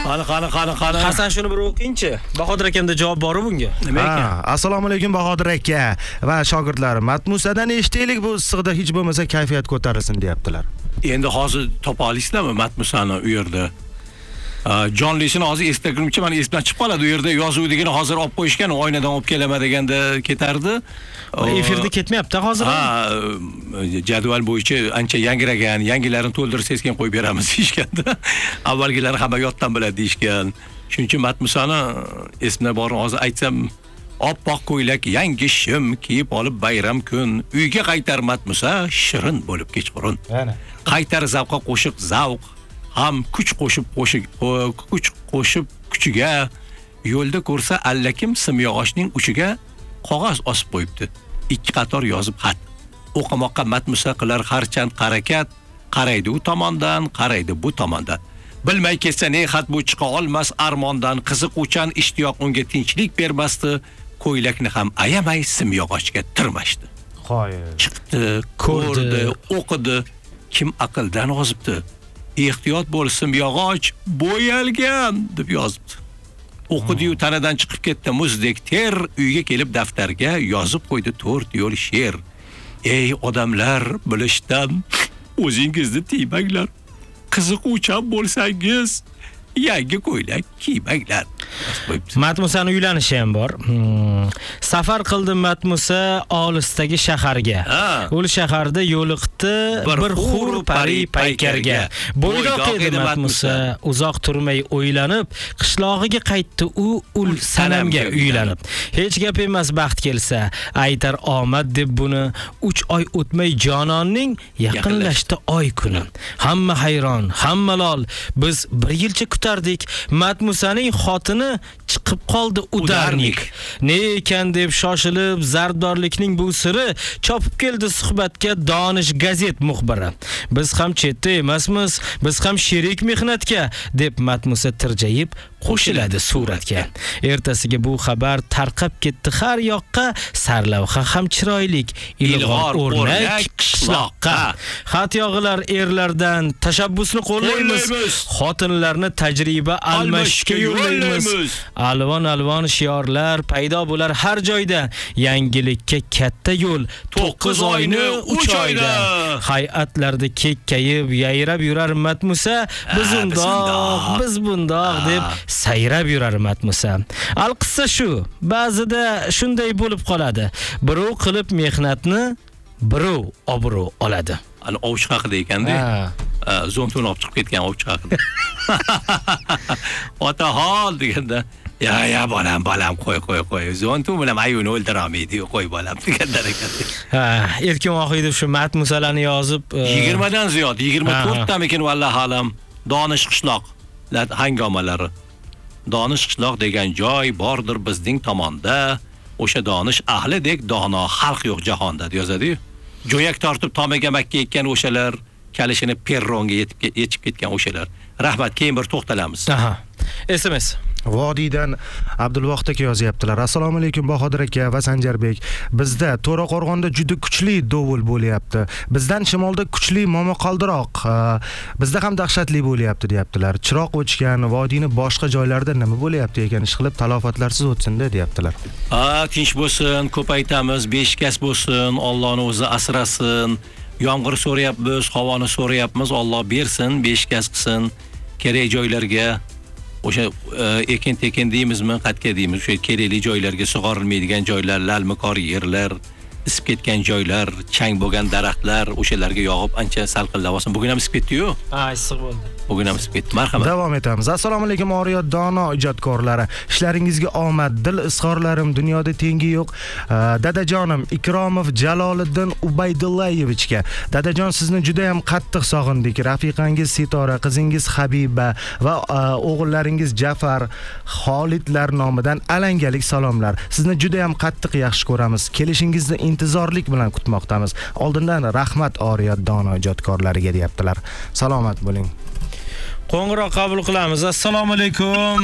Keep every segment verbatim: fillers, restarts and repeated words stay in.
Qani, qani, qani, qani. Hasan shuni bir o'qingchi. Bahodir akamda javob bor bunga. Nima ekan? Assalomu alaykum Bahodir aka va shogirdlarim. Matmusadan eshitaylik, bu issiqda hech bo'lmasa kayfiyat ko'tarilsin deyaptilar. Endi hozir topa olasizlarmi Matmusani u yerda? Jonlisini hozir eslatgunimcha meni esdan chiqib qoladi. U yerda yozuvdigini hozir olib qo'yishgan, oynadan olib kelaman deganda ketardi. Efirda ketmayapti hozir. Ha, jadval bo'yicha ancha yangiragan, yangilarini to'ldirsangiz keyin qo'yib beramiz deyishganda. Avvalgilari hamma yoddan biladi deyishgan. Shuning uchun Matmusani esimda bor, hozir aytsam, oppoq ko'ylak, yangi shim kiyib olib bayram kun uyga qaytar Matmusa, shirin bo'lib kechqurun. Mana. Qaytar zavqqa qo'shiq zavq, ham kuch qo'shib qo'shib kuch qo'shib kuchiga yo'lda ko'rsa allakim simyog'ochning uchiga qog'oz osib qo'yibdi. Ikki qator yozib xat. O'qimoqqa Matmusa qilar harchand harakat, qaraydi u tomondan, qaraydi bu tomondan. Bilmay ketsa ne xat bu chiqa olmas armondan, qiziquvchan ishtiyoq unga tinchlik bermasdi, ko'ylakni ham ayamay simyog'ochga tirmashdi. Qo'y. Chiqdi, ko'rdi, o'qidi, kim aqldan ozibdi. Ehtiyot bo'l, simyog'och bo'yalgan deb yozibdi. O'qidi-yu tanadan chiqib ketdi muzdek ter, uyga kelib daftarga yozib qo'ydi to'rt yo'l she'r. Ey odamlar, bilishdan o'zingizni tiymanglar. Qiziquvchan bo'lsangiz, yangi ko'ylak kiymanglar. Matmusani uylanishi ham bor. Hmm. Safar qildi Matmusa olisdagi shaharga. Ul shaharda yo'liqdi bir xur pari paykarga. Bo'ydoq edi Matmusa, uzoq turmay o'ylanib, qishlog'iga qaytdi u ul sanamga uylanib. Hech gap emas baxt kelsa, aytar omad deb buni uch oy o'tmay jononning yaqinlashdi oy kuni. Hamma hayron, hamma lol. Biz bir yilcha kutardik. Matmusaning xotini chiqib qoldi udarnik. Ne ekan deb shoshilib zardorlikning bu siri chopib keldi suhbatga Donish gazet muxbiri. Biz ham chetda emasmiz, biz ham sherik mehnatga deb Matmusa tirjayib qo'shiladi suratga. Ertasiga bu xabar tarqab ketdi har yoqqa, sarlavha ham chiroylik, ilg'or o'rnak qishloqqa. Xat yog'ilar erlardan tashabbusni qo'llaymiz, xotinlarni tajriba almashishga yo'llaymiz. Alvon-alvon shiorlar paydo bo'lar har joyda, yangilikka katta yo'l to'qqiz oyni uch oyda. Hay'atlarda kekkayib yayrab yurar Matmusa, biz undoq, biz bundoq deb sayrab yurar Matmusa. Al-qissa shu, ba'zida shunday bo'lib qoladi. Birov qilib mehnatni, birov obro' oladi. Ani ovchi haqida ekanda. Zo'ntun olib chiqib ketgan ovchi haqida. Otaxon deganda, ya ya bolam, bolam qo'y, qo'y, qo'y. Zo'ntun bilan ayuni o'ldiramaydi, qo'y bolam deganlar ekan. Ha, Erkin Vohidov shu Matmusalarni yozib, yigirma dan ziyod, yigirma to'rt tamikin vallahi alam Donish qishloq hangomalari. Donish qishloq degan joy bordir bizning tomonda. O'sha Donish ahlidek dono xalq yo'q jahonda yozadi-yu. Jo'yak tortib tomaga Makka ekkan o'shalar, kalishini perronga yetib yetib ketgan o'shalar. Rahmat, keyin bir to'xtalamiz. Aha. S M S. Vodiydan Abdulvohid aka yozyaptilar. Assalomu alaykum Bahodir aka va Sanjarbek. Bizda To'raqo'rg'onda juda kuchli dovul bo'lyapti. Bizdan shimolda kuchli momaqaldiroq. Bizda ham dahshatli bo'lyapti deyaptilar. Chiroq o'chgan, vodiyni boshqa joylarda nima bo'lyapti ekan, ish qilib talofatlarsiz o'tsin-da deyaptilar. Ha, tinch bo'lsin, ko'paytamiz, beshkas bo'lsin, Allohning o'zi asrasin. Yomg'ir so'rayapmiz, havoni so'rayapmiz, Alloh bersin, beshkas qilsin, kerak joylarga. O'sha ekin tekin deymizmi, qatga deymiz, o'sha kerakli joylarga sug'orilmaydigan joylar, lalmikor yerlar, isib ketgan joylar, chang bo'lgan daraxtlar, o'shalarga yog'ib ancha salqinlab olsin. Bugun ham isib ketdi-yu. Ha, issiq bo'ldi. Bugun ham isib ketdi. Marhamat. Davom etamiz. Assalomu alaykum Oriyat dono ijodkorlari. Ishlaringizga omad, dil izhorlarim dunyoda tengi yo'q. Dadajonim Ikromov Jaloliddin Ubaydullayevichga. Dadajon, sizni juda ham qattiq sog'indik. Rafiqangiz Sitora, qizingiz Habiba va o'g'illaringiz Jafar, Xolidlar nomidan alangalik salomlar. Sizni juda ham qattiq yaxshi ko'ramiz. Kelishingizni intizorlik bilan kutmoqdamiz. Oldindan rahmat Oriyat dono ijodkorlariga deyaptilar. Salomat bo'ling. Qo'ng'iroq qabul qilamiz. Assalomu alaykum.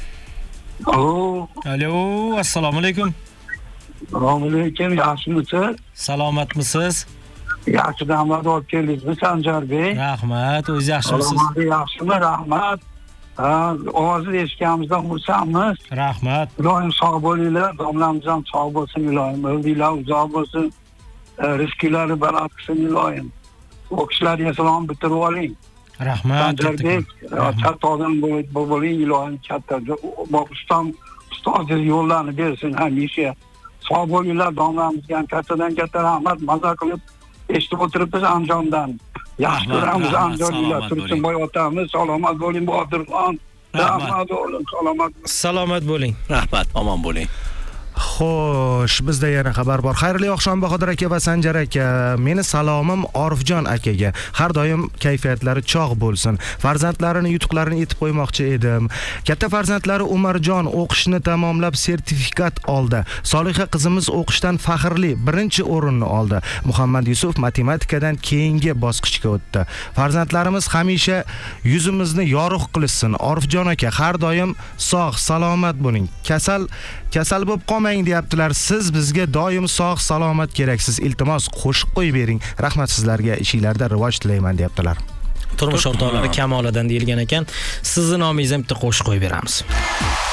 Alo. Alo, assalomu alaykum. Assalomu alaykum, yaxshimisiz? Salomatmisiz? Yaxshi da'vat olib keldingizmi Sanjarbek? Rahmat, o'zingiz yaxshimisiz? Salomat, yaxshimi? Rahmat. Ha, ovozni eshitganimizdan xursandmiz. Rahmat. Iloyim sog' bo'linglar, domlamiz ham sog' bo'lsin iloyim. Umidlar uzoq bo'lsin. Rizqlari baland qilsin iloyim. O'qishlarga salom bitirib oling. Rahmat. Sanjarbek, katta odam bo'ling iloyim, katta. Ustam, ustozingiz yo'llarni bersin hamisha. Sog' bo'linglar, domlamizga ham kattadan katta rahmat. Maza qilib eshitib o'tiribmiz Andijondan. Yaxshi ko'ramiz Andijonliklar. Tursunboy otamiz, salomat bo'ling Botirxon. Rahmat bo'ling, salomat. Salomat bo'ling. Rahmat, omon bo'ling. Xo'sh, bizda yana xabar bor. Xayrli oqshom Bahodir aka va Sanjar aka. Meni salomim Orifjon akaga. Har doim kayfiyatlari chog' bo'lsin. Farzandlarini yutuqlarini yetib qo'ymoqchi edim. Katta farzandlari Umarjon o'qishni tamomlab sertifikat oldi. Soliha qizimiz o'qishdan faxrli birinchi o'rinni oldi. Muhammad Yusuf matematikadan keyingi bosqichga o'tdi. Farzandlarimiz hamisha yuzimizni yorug' qilsin. Orifjon aka, har doim sog', salomat bo'ling. Kasal kasal bo'lib qolmang deyaptilar. Siz bizga doim sog' salomat keraksiz. Iltimos qo'shib qo'yib bering. Rahmat sizlarga, ishingizda rivoj tilayman deyaptilar. Turmush o'rtoqlari Kamolidan deyilgan ekan. Sizning nomingizga bitta qo'shib qo'yib beramiz.